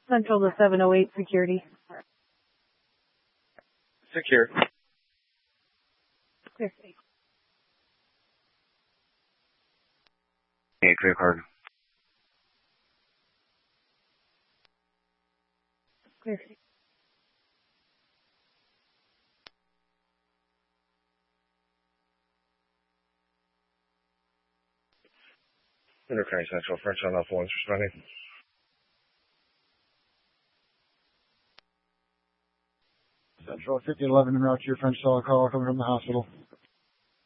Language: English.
Central to 708 security. Secure. Clear. Yeah, clear card. Clear. Winter County Central, French on Alpha 1's responding. Central 5011 en route to your French solid call coming from the hospital.